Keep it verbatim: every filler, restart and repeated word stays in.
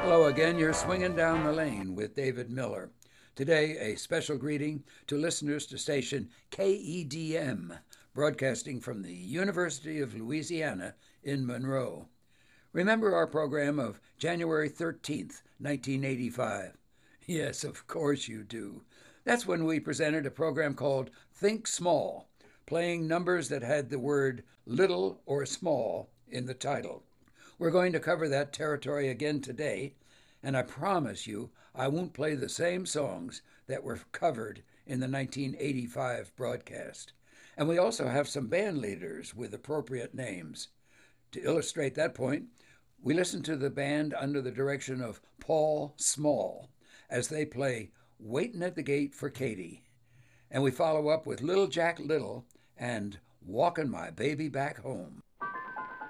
Hello again. You're swinging down the lane with David Miller. Today, a special greeting to listeners to station K E D M, broadcasting from the University of Louisiana in Monroe. Remember our program of January thirteenth, nineteen eighty-five? Yes, of course you do. That's when we presented a program called Think Small, playing numbers that had the word little or small in the title. We're going to cover that territory again today, and I promise you I won't play the same songs that were covered in the nineteen eighty-five broadcast. And we also have some band leaders with appropriate names. To illustrate that point, we listen to the band under the direction of Paul Small as they play Waitin' at the Gate for Katie. And we follow up with Little Jack Little and Walkin' My Baby Back Home.